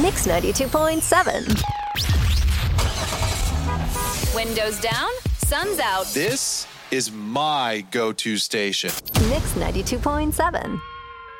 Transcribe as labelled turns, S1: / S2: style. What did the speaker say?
S1: Mix 92.7.
S2: Windows down, sun's out.
S3: This is my go-to station.
S1: Mix 92.7.